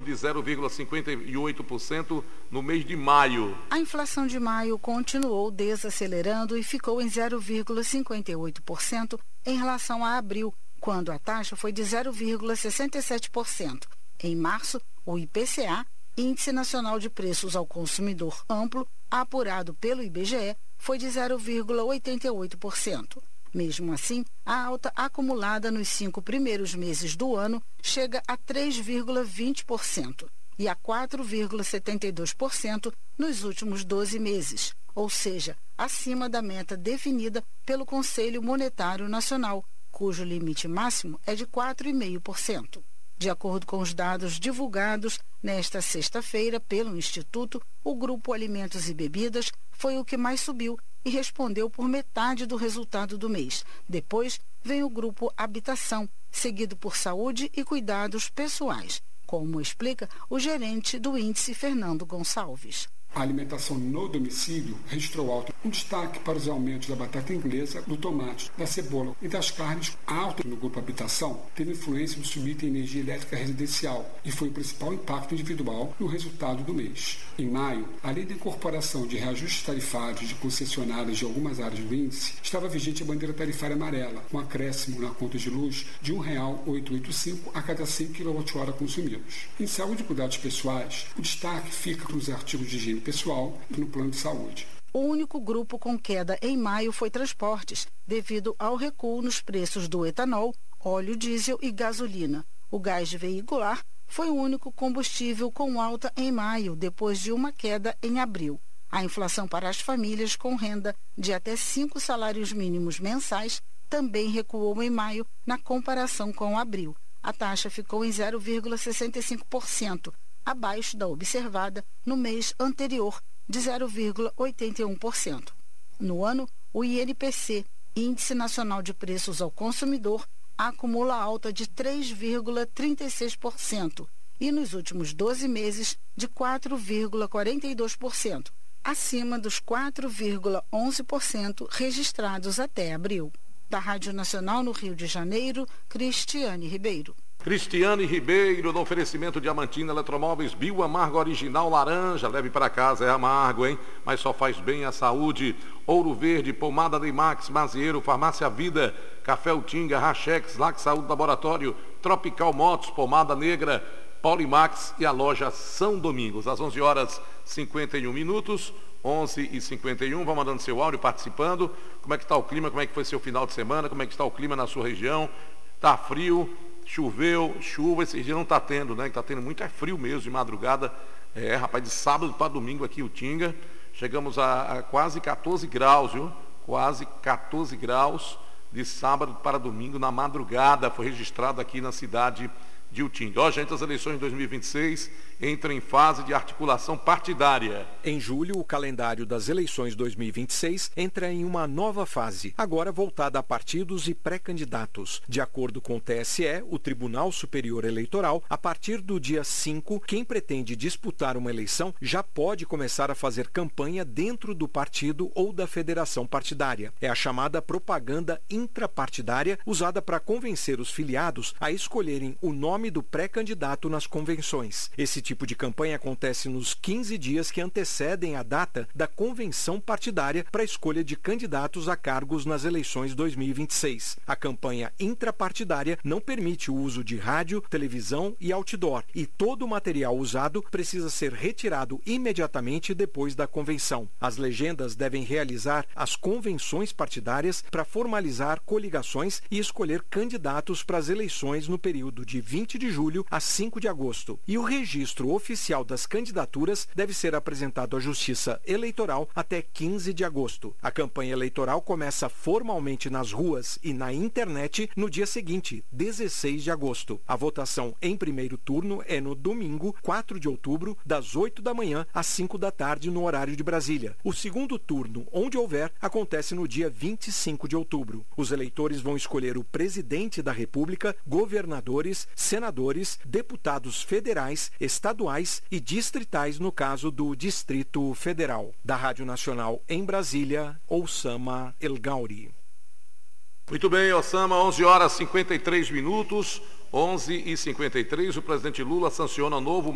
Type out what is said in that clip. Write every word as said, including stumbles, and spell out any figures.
de zero vírgula cinquenta e oito por cento no mês de maio. A inflação de maio continuou desacelerando e ficou em zero vírgula cinquenta e oito por cento em relação a abril, quando a taxa foi de zero vírgula sessenta e sete por cento. Em março, o I P C A, Índice Nacional de Preços ao Consumidor Amplo, apurado pelo I B G E, foi de zero vírgula oitenta e oito por cento. Mesmo assim, a alta acumulada nos cinco primeiros meses do ano chega a três vírgula vinte por cento e a quatro vírgula setenta e dois por cento nos últimos doze meses, ou seja, acima da meta definida pelo Conselho Monetário Nacional, cujo limite máximo é de quatro vírgula cinco por cento. De acordo com os dados divulgados nesta sexta-feira pelo Instituto, o grupo Alimentos e Bebidas foi o que mais subiu e respondeu por metade do resultado do mês. Depois vem o grupo Habitação, seguido por Saúde e Cuidados Pessoais, como explica o gerente do índice, Fernando Gonçalves. A alimentação no domicílio registrou alto, um destaque para os aumentos da batata inglesa, do tomate, da cebola e das carnes. Alto no grupo Habitação teve influência no subido em energia elétrica residencial e foi o principal impacto individual no resultado do mês. Em maio, além da incorporação de reajustes tarifários de concessionárias de algumas áreas do índice, estava vigente a bandeira tarifária amarela, com acréscimo na conta de luz de um real oitocentos e oitenta e cinco a cada cem quilowatt-hora consumidos. Em saúde e cuidados pessoais, o destaque fica para os artigos de higiene pessoal no plano de saúde. O único grupo com queda em maio foi transportes, devido ao recuo nos preços do etanol, óleo diesel e gasolina. O gás veicular foi o único combustível com alta em maio, depois de uma queda em abril. A inflação para as famílias com renda de até cinco salários mínimos mensais também recuou em maio na comparação com abril. A taxa ficou em zero vírgula sessenta e cinco por cento, abaixo da observada no mês anterior, de zero vírgula oitenta e um por cento. No ano, o I N P C, Índice Nacional de Preços ao Consumidor, acumula alta de três vírgula trinta e seis por cento e nos últimos doze meses de quatro vírgula quarenta e dois por cento, acima dos quatro vírgula onze por cento registrados até abril. Da Rádio Nacional no Rio de Janeiro, Cristiane Ribeiro. Cristiane Ribeiro, no oferecimento Diamantina Eletromóveis, Bio Amargo Original Laranja, leve para casa, é amargo, hein? Mas só faz bem à saúde. Ouro Verde, Pomada Demax, Mazieiro, Farmácia Vida, Café Utinga, Rachex, Lac Saúde Laboratório, Tropical Motos, Pomada Negra, Polimax e a loja São Domingos. Às onze horas e cinquenta e um minutos, onze e cinquenta e um, vá mandando seu áudio, participando. Como é que está o clima, como é que foi seu final de semana, como é que está o clima na sua região? Está frio? Choveu, chuva, esse dia não está tendo, né? Está tendo muito, é frio mesmo, de madrugada. É, rapaz, de sábado para domingo aqui, o Tinga. Chegamos a, a quase quatorze graus, viu? Quase quatorze graus de sábado para domingo na madrugada. Foi registrado aqui na cidade de Utinga. Ó, gente, as eleições de dois mil e vinte e seis entram em fase de articulação partidária. Em julho, o calendário das eleições dois mil e vinte e seis entra em uma nova fase, agora voltada a partidos e pré-candidatos. De acordo com o T S E, o Tribunal Superior Eleitoral, a partir do dia cinco, quem pretende disputar uma eleição já pode começar a fazer campanha dentro do partido ou da federação partidária. É a chamada propaganda intrapartidária, usada para convencer os filiados a escolherem o nome do pré-candidato nas convenções. Esse tipo de campanha acontece nos quinze dias que antecedem a data da convenção partidária para a escolha de candidatos a cargos nas eleições dois mil e vinte e seis. A campanha intrapartidária não permite o uso de rádio, televisão e outdoor, e todo o material usado precisa ser retirado imediatamente depois da convenção. As legendas devem realizar as convenções partidárias para formalizar coligações e escolher candidatos para as eleições no período de vinte de julho a cinco de agosto. E o registro oficial das candidaturas deve ser apresentado à Justiça Eleitoral até quinze de agosto. A campanha eleitoral começa formalmente nas ruas e na internet no dia seguinte, dezesseis de agosto. A votação em primeiro turno é no domingo, quatro de outubro, das oito da manhã às cinco da tarde, no horário de Brasília. O segundo turno, onde houver, acontece no dia vinte e cinco de outubro. Os eleitores vão escolher o presidente da República, governadores, senadores, deputados federais, estaduais e distritais no caso do Distrito Federal. Da Rádio Nacional em Brasília, Oussama El Gauri. Muito bem, Oussama, onze horas e cinquenta e três minutos, onze e cinquenta e três, o presidente Lula sanciona novo